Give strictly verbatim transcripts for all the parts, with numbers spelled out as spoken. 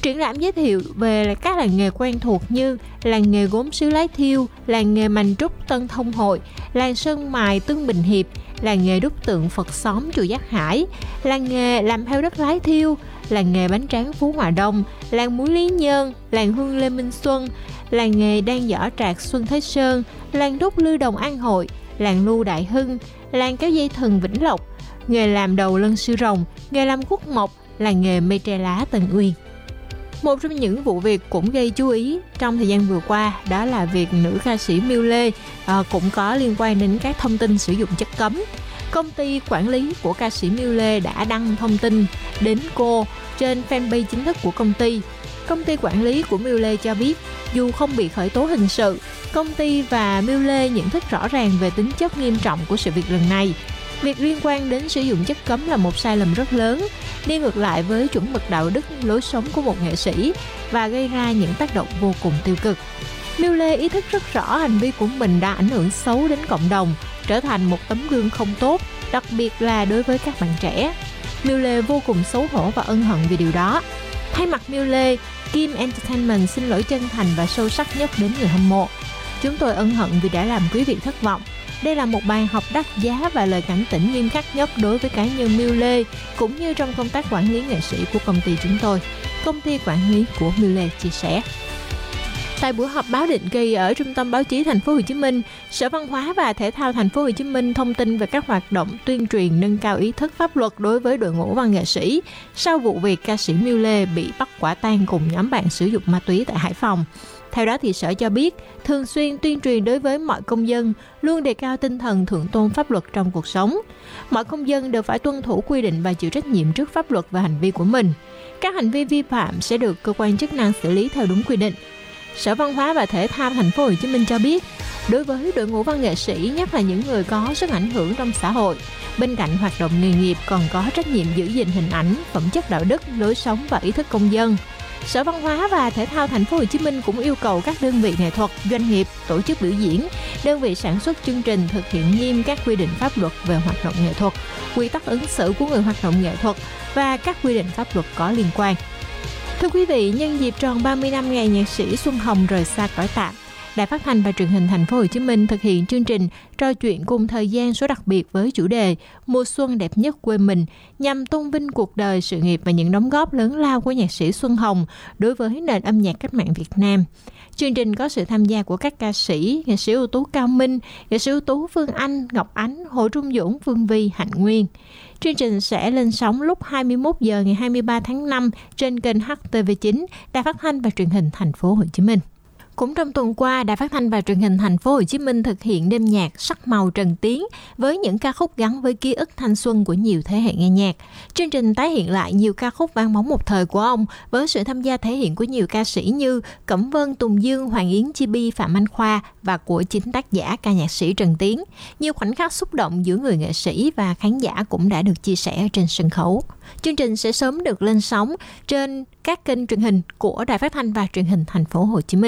Triển lãm giới thiệu về các làng nghề quen thuộc như làng nghề gốm sứ Lái Thiêu, làng nghề mành trúc Tân Thông Hội, làng sơn mài Tương Bình Hiệp, làng nghề đúc tượng Phật Xóm Chùa Giác Hải, làng nghề làm heo đất Lái Thiêu, làng nghề bánh tráng Phú Hòa Đông, làng muối Lý Nhơn, làng hương Lê Minh Xuân, làng nghề đan giỏ trạc Xuân Thế Sơn, làng đúc Lư Đồng An Hội, làng lưu Đại Hưng, làng kéo dây thừng Vĩnh Lộc, nghề làm đầu lân sư rồng, nghề làm guốc mộc, làng nghề mây tre lá Tân Uyên. Một trong những vụ việc cũng gây chú ý trong thời gian vừa qua đó là việc nữ ca sĩ Miu Lê à, cũng có liên quan đến các thông tin sử dụng chất cấm. Công ty quản lý của ca sĩ Miu Lê đã đăng thông tin đến cô trên fanpage chính thức của công ty. Công ty quản lý của Miu Lê cho biết dù không bị khởi tố hình sự, công ty và Miu Lê nhận thức rõ ràng về tính chất nghiêm trọng của sự việc lần này. Việc liên quan đến sử dụng chất cấm là một sai lầm rất lớn, đi ngược lại với chuẩn mực đạo đức, lối sống của một nghệ sĩ và gây ra những tác động vô cùng tiêu cực. Miu Lê ý thức rất rõ hành vi của mình đã ảnh hưởng xấu đến cộng đồng, trở thành một tấm gương không tốt, đặc biệt là đối với các bạn trẻ. Miu Lê vô cùng xấu hổ và ân hận vì điều đó. Thay mặt Miu Lê, Kim Entertainment xin lỗi chân thành và sâu sắc nhất đến người hâm mộ. Chúng tôi ân hận vì đã làm quý vị thất vọng. Đây là một bài học đắt giá và lời cảnh tỉnh nghiêm khắc nhất đối với cá nhân Miu Lê, cũng như trong công tác quản lý nghệ sĩ của công ty chúng tôi. Công ty quản lý của Miu Lê chia sẻ. Tại buổi họp báo định kỳ ở Trung tâm Báo chí Thành phố Hồ Chí Minh, Sở Văn hóa và Thể thao Thành phố Hồ Chí Minh thông tin về các hoạt động tuyên truyền nâng cao ý thức pháp luật đối với đội ngũ văn nghệ sĩ sau vụ việc ca sĩ Miu Lê bị bắt quả tang cùng nhóm bạn sử dụng ma túy tại Hải Phòng. Theo đó thì Sở cho biết, thường xuyên tuyên truyền đối với mọi công dân, luôn đề cao tinh thần thượng tôn pháp luật trong cuộc sống. Mọi công dân đều phải tuân thủ quy định và chịu trách nhiệm trước pháp luật và hành vi của mình. Các hành vi vi phạm sẽ được cơ quan chức năng xử lý theo đúng quy định. Sở Văn hóa và Thể thao Thành phố Hồ Chí Minh cho biết, đối với đội ngũ văn nghệ sĩ, nhất là những người có sức ảnh hưởng trong xã hội, bên cạnh hoạt động nghề nghiệp còn có trách nhiệm giữ gìn hình ảnh, phẩm chất đạo đức, lối sống và ý thức công dân. Sở Văn hóa và Thể thao Thành phố Hồ Chí Minh cũng yêu cầu các đơn vị nghệ thuật, doanh nghiệp, tổ chức biểu diễn, đơn vị sản xuất chương trình thực hiện nghiêm các quy định pháp luật về hoạt động nghệ thuật, quy tắc ứng xử của người hoạt động nghệ thuật và các quy định pháp luật có liên quan. Thưa quý vị, nhân dịp tròn ba mươi năm ngày nhạc sĩ Xuân Hồng rời xa cõi tạm, Đài Phát thanh và Truyền hình Thành phố Hồ Chí Minh thực hiện chương trình trò chuyện cùng thời gian số đặc biệt với chủ đề Mùa xuân đẹp nhất quê mình, nhằm tôn vinh cuộc đời, sự nghiệp và những đóng góp lớn lao của nhạc sĩ Xuân Hồng đối với nền âm nhạc cách mạng Việt Nam. Chương trình có sự tham gia của các ca sĩ, nghệ sĩ ưu tú Cao Minh, nghệ sĩ ưu tú Phương Anh, Ngọc Ánh, Hồ Trung Dũng, Phương Vi, Hạnh Nguyên. Chương trình sẽ lên sóng lúc hai mươi mốt giờ ngày hai mươi ba tháng năm trên kênh H T V chín, Đài Phát thanh và Truyền hình Thành phố Hồ Chí Minh. Cũng trong tuần qua, Đài Phát thanh và Truyền hình Thành phố Hồ Chí Minh thực hiện đêm nhạc Sắc màu Trần Tiến với những ca khúc gắn với ký ức thanh xuân của nhiều thế hệ nghe nhạc. Chương trình tái hiện lại nhiều ca khúc vang bóng một thời của ông với sự tham gia thể hiện của nhiều ca sĩ như Cẩm Vân, Tùng Dương, Hoàng Yến, Chibi, Phạm Anh Khoa và của chính tác giả ca nhạc sĩ Trần Tiến. Nhiều khoảnh khắc xúc động giữa người nghệ sĩ và khán giả cũng đã được chia sẻ trên sân khấu. Chương trình sẽ sớm được lên sóng trên các kênh truyền hình của Đài Phát thanh và Truyền hình Thành phố Hồ Chí Minh.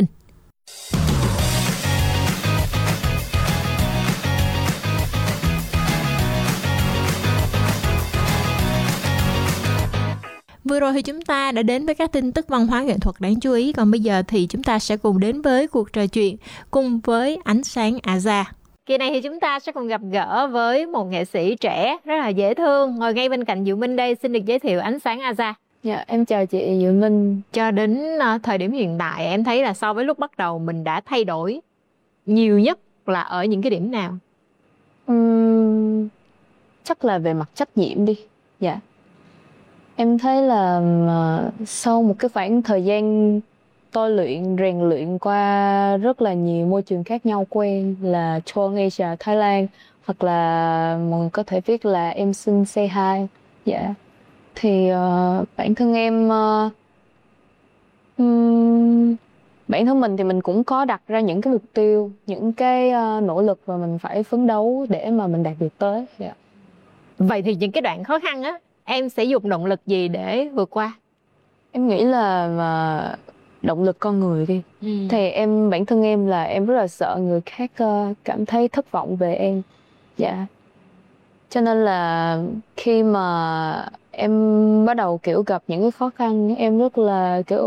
Vừa rồi thì chúng ta đã đến với các tin tức văn hóa nghệ thuật đáng chú ý. Còn bây giờ thì chúng ta sẽ cùng đến với cuộc trò chuyện cùng với Ánh Sáng Aza. Kỳ này thì chúng ta sẽ cùng gặp gỡ với một nghệ sĩ trẻ rất là dễ thương. Ngồi ngay bên cạnh Diệu Minh đây, xin được giới thiệu Ánh Sáng Aza. Dạ, em chào chị Diệu Minh. Cho đến uh, thời điểm hiện tại em thấy là so với lúc bắt đầu mình đã thay đổi nhiều nhất là ở những cái điểm nào? Uhm, chắc là về mặt trách nhiệm đi. Dạ. Em thấy là uh, sau một cái khoảng thời gian tôi luyện, rèn luyện qua rất là nhiều môi trường khác nhau của em, là Tour Asia, Thái Lan, hoặc là mình có thể viết là em xin say hi. Dạ. Thì uh, bản thân em uh, um, bản thân mình thì mình cũng có đặt ra những cái mục tiêu, những cái uh, nỗ lực mà mình phải phấn đấu để mà mình đạt được tới. Yeah. Vậy thì những cái đoạn khó khăn á, em sẽ dùng động lực gì để vượt qua? Em nghĩ là mà động lực con người đi. Ừ. Thì em bản thân em là em rất là sợ người khác uh, cảm thấy thất vọng về em. Dạ. Cho nên là khi mà em bắt đầu kiểu gặp những cái khó khăn, em rất là kiểu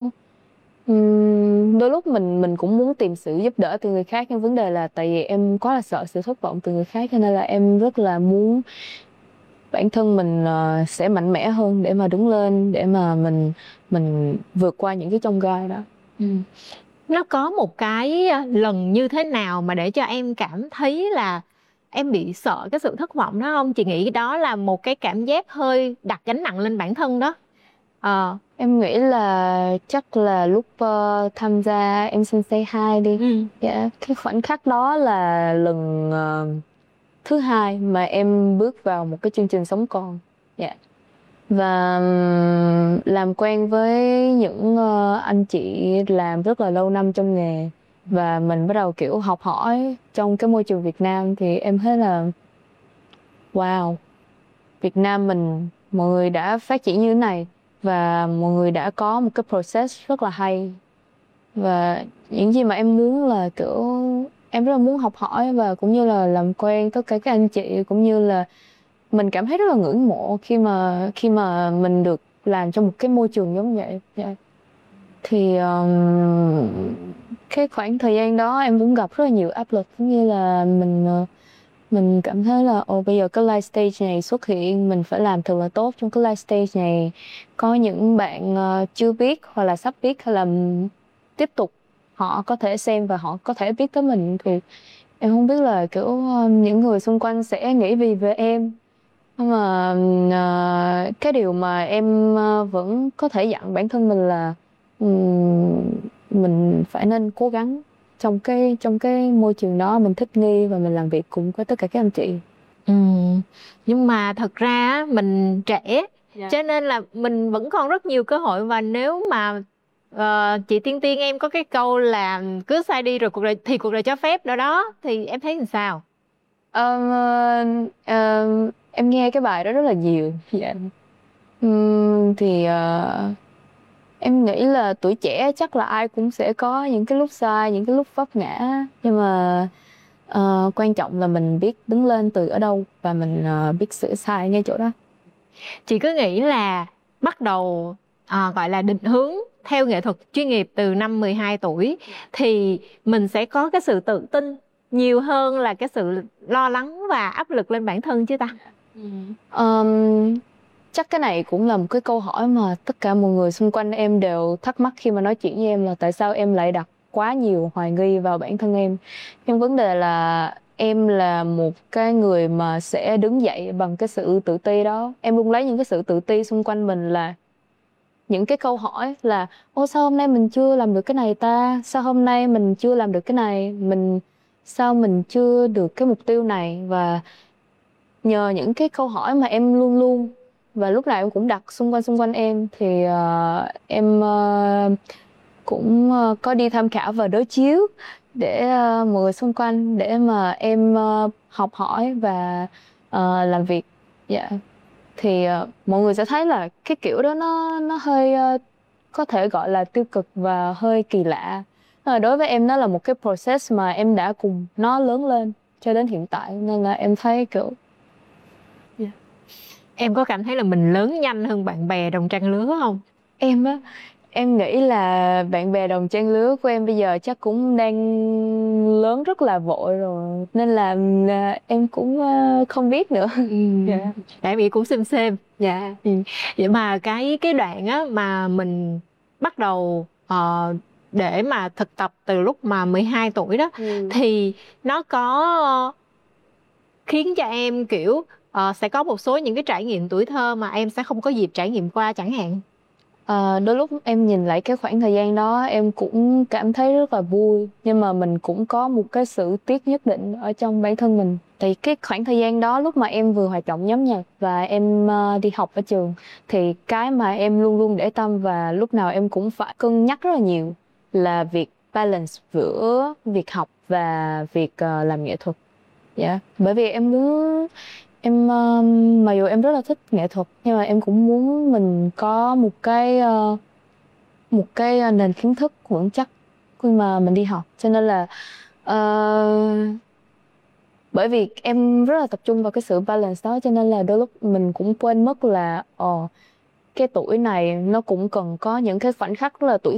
ừm, đôi lúc mình mình cũng muốn tìm sự giúp đỡ từ người khác, nhưng vấn đề là tại vì em quá là sợ sự thất vọng từ người khác, cho nên là em rất là muốn bản thân mình ờ, sẽ mạnh mẽ hơn để mà đứng lên, để mà mình mình vượt qua những cái chông gai đó. Ừ. Nó có một cái à, lần như thế nào mà để cho em cảm thấy là em bị sợ cái sự thất vọng đó không? Chị nghĩ đó là một cái cảm giác hơi đặt gánh nặng lên bản thân đó. Ờ. Em nghĩ là chắc là lúc ờ, tham gia em xin say hi đi. Ừ. Dạ, cái khoảnh khắc đó là lần ờ, thứ hai mà em bước vào một cái chương trình sống còn. Dạ. Và ừm, làm quen với những ờ, anh chị làm rất là lâu năm trong nghề, và mình bắt đầu kiểu học hỏi trong cái môi trường Việt Nam, thì em thấy là wow, Việt Nam mình mọi người đã phát triển như thế này, và mọi người đã có một cái process rất là hay. Và những gì mà em muốn là kiểu em rất là muốn học hỏi, và cũng như là làm quen tất cả các anh chị, cũng như là mình cảm thấy rất là ngưỡng mộ khi mà khi mà mình được làm trong một cái môi trường giống vậy. Dạ. Thì um, cái khoảng thời gian đó em cũng gặp rất là nhiều áp lực, cũng như là mình ờ, mình cảm thấy là ồ bây giờ cái live stage này xuất hiện, mình phải làm thật là tốt trong cái live stage này. Có những bạn ờ, chưa biết hoặc là sắp biết, hay là tiếp tục họ có thể xem và họ có thể biết tới mình, thì em không biết là kiểu ờ, những người xung quanh sẽ nghĩ gì về em. Nhưng mà ờ, cái điều mà em ờ, vẫn có thể dặn bản thân mình là ừm, mình phải nên cố gắng trong cái trong cái môi trường đó, mình thích nghi và mình làm việc cùng với tất cả các anh chị. Ừ. Nhưng mà thật ra á, mình trẻ, Dạ. cho nên là mình vẫn còn rất nhiều cơ hội. Và nếu mà ờ, chị Tiên Tiên em có cái câu là cứ sai đi rồi cuộc đời thì cuộc đời cho phép đó đó, thì em thấy làm sao? Ờ, ờ, em nghe cái bài đó rất là nhiều. Dạ. Ừm, thì ờ, em nghĩ là tuổi trẻ chắc là ai cũng sẽ có những cái lúc sai, những cái lúc vấp ngã, nhưng mà ờ, quan trọng là mình biết đứng lên từ ở đâu, và mình ờ, biết sửa sai ngay chỗ đó. Chị cứ nghĩ là bắt đầu à, gọi là định hướng theo nghệ thuật chuyên nghiệp từ năm mười hai tuổi thì mình sẽ có cái sự tự tin nhiều hơn là cái sự lo lắng và áp lực lên bản thân chứ ta. Ờm, chắc cái này cũng là một cái câu hỏi mà tất cả mọi người xung quanh em đều thắc mắc khi mà nói chuyện với em, là tại sao em lại đặt quá nhiều hoài nghi vào bản thân em. Nhưng vấn đề là em là một cái người mà sẽ đứng dậy bằng cái sự tự ti đó. Em luôn lấy những cái sự tự ti xung quanh mình là những cái câu hỏi là ô sao hôm nay mình chưa làm được cái này ta, sao hôm nay mình chưa làm được cái này, mình sao mình chưa được cái mục tiêu này. Và nhờ những cái câu hỏi mà em luôn luôn và lúc nào em cũng đặt xung quanh xung quanh em, thì ờ, em ờ, cũng ờ, có đi tham khảo và đối chiếu để ờ, mọi người xung quanh, để mà em ờ, học hỏi và ờ, làm việc. Dạ. Thì ờ, mọi người sẽ thấy là cái kiểu đó nó nó hơi ờ, có thể gọi là tiêu cực và hơi kỳ lạ. Ờ, đối với em nó là một cái process mà em đã cùng nó lớn lên cho đến hiện tại, nên là em thấy kiểu Em có cảm thấy là mình lớn nhanh hơn bạn bè đồng trang lứa không? em á, em nghĩ là bạn bè đồng trang lứa của em bây giờ chắc cũng đang lớn rất là vội rồi, nên là à, em cũng à, không biết nữa. Ừ. Dạ. Tại vì cũng xem xem. Dạ. Ừ. Vậy mà cái cái đoạn á mà mình bắt đầu ờ, để mà thực tập từ lúc mà mười hai tuổi đó Ừ. thì nó có ờ, khiến cho em kiểu ờ, sẽ có một số những cái trải nghiệm tuổi thơ mà em sẽ không có dịp trải nghiệm qua chẳng hạn. Ờ, đôi lúc em nhìn lại cái khoảng thời gian đó em cũng cảm thấy rất là vui, nhưng mà mình cũng có một cái sự tiếc nhất định ở trong bản thân mình. Thì cái khoảng thời gian đó lúc mà em vừa hoạt động nhóm nhạc và em ờ, đi học ở trường, thì cái mà em luôn luôn để tâm và lúc nào em cũng phải cân nhắc rất là nhiều là việc balance giữa việc học và việc ờ, làm nghệ thuật. Dạ, bởi vì em muốn em uh, mặc dù em rất là thích nghệ thuật, nhưng mà em cũng muốn mình có một cái uh, một cái uh, nền kiến thức vững chắc khi mà mình đi học. Cho nên là uh, Bởi vì em rất là tập trung vào cái sự balance đó, cho nên là đôi lúc mình cũng quên mất là ờ cái tuổi này nó cũng cần có những cái khoảnh khắc rất là tuổi